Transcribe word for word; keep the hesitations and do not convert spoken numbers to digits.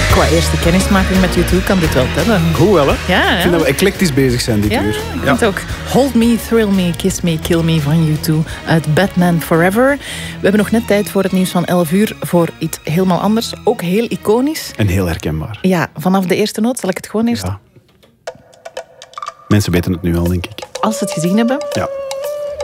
Qua eerste kennismaking met U twee kan dit wel tellen. Goed wel, hè? Ja, ja. Ik vind dat we eclectisch bezig zijn dit ja, uur. Ik vind ook. Hold Me, Thrill Me, Kiss Me, Kill Me van U twee uit Batman Forever. We hebben nog net tijd voor het nieuws van elf uur voor iets helemaal anders. Ook heel iconisch. En heel herkenbaar. Ja, vanaf de eerste noot zal ik het gewoon eerst... Ja. Mensen weten het nu al, denk ik. Als ze het gezien hebben. Ja.